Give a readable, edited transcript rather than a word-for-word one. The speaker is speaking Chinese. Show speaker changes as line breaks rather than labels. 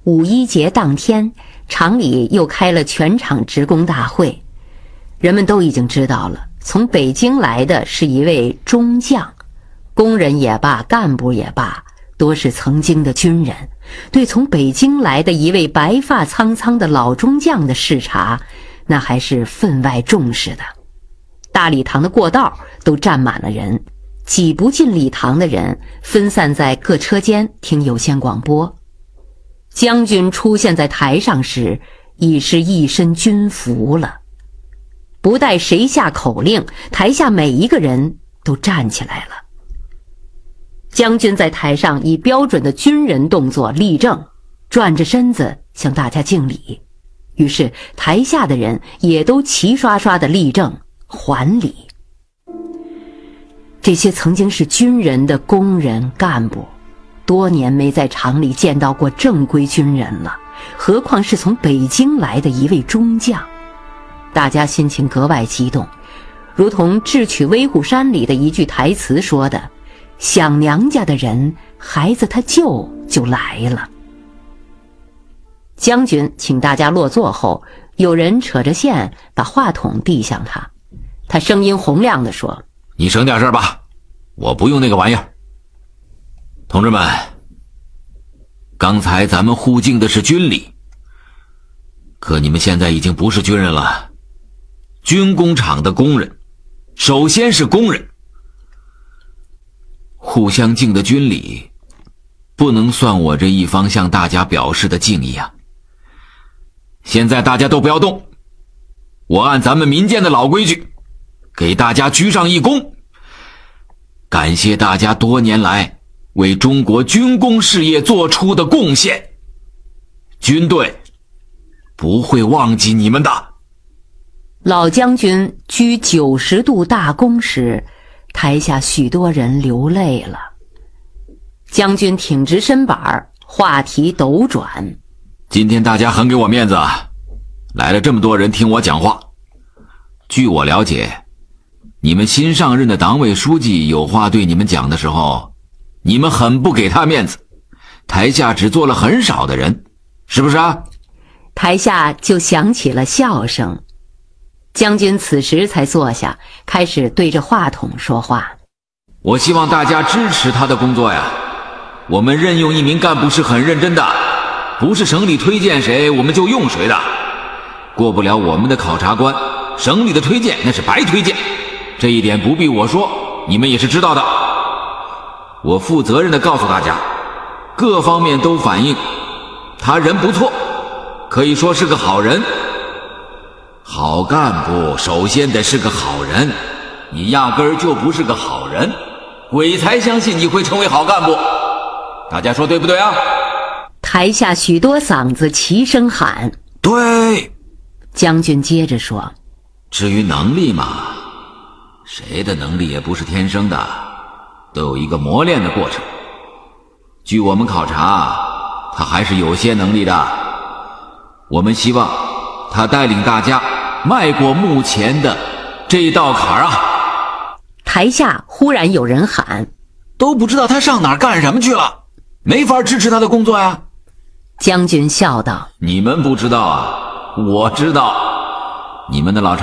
5·1节当天，厂里又开了全厂职工大会。人们都已经知道了，从北京来的是一位中将，工人也罢，干部也罢，多是曾经的军人。对从北京来的一位白发苍苍的老中将的视察，那还是分外重视的。大礼堂的过道都站满了人，挤不进礼堂的人分散在各车间听有线广播。将军出现在台上时，已是一身军服了。不待谁下口令，台下每一个人都站起来了。将军在台上以标准的军人动作立正，转着身子向大家敬礼。于是台下的人也都齐刷刷地立正还礼。这些曾经是军人的工人干部，多年没在厂里见到过正规军人了，何况是从北京来的一位中将。大家心情格外激动，如同《智取威虎山》里的一句台词说的：想娘家的人，孩子他就来了。将军请大家落座后，有人扯着线把话筒递向他，他声音洪亮地说：
你省点事吧，我不用那个玩意儿。同志们，刚才咱们互敬的是军礼，可你们现在已经不是军人了。军工厂的工人，首先是工人。互相敬的军礼，不能算我这一方向大家表示的敬意啊。现在大家都不要动，我按咱们民间的老规矩，给大家鞠上一躬，感谢大家多年来为中国军工事业做出的贡献，军队不会忘记你们的。
老将军鞠90度大躬时，台下许多人流泪了。将军挺直身板，话题斗转。
今天大家很给我面子啊，来了这么多人听我讲话。据我了解，你们新上任的党委书记有话对你们讲的时候，你们很不给他面子，台下只坐了很少的人，是不是啊？
台下就响起了笑声。将军此时才坐下，开始对着话筒说话。
我希望大家支持他的工作呀。我们任用一名干部是很认真的，不是省里推荐谁我们就用谁的。过不了我们的考察官，省里的推荐那是白推荐，这一点不必我说，你们也是知道的。我负责任地告诉大家，各方面都反映他人不错，可以说是个好人。好干部首先得是个好人，你压根儿就不是个好人，鬼才相信你会成为好干部。大家说对不对啊？
台下许多嗓子齐声喊
对。
将军接着说，
至于能力嘛，谁的能力也不是天生的，都有一个磨练的过程。据我们考察，他还是有些能力的。我们希望他带领大家迈过目前的这道坎儿啊！
台下忽然有人喊，
都不知道他上哪儿干什么去了，没法支持他的工作呀。
将军笑道，
你们不知道啊，我知道。你们的老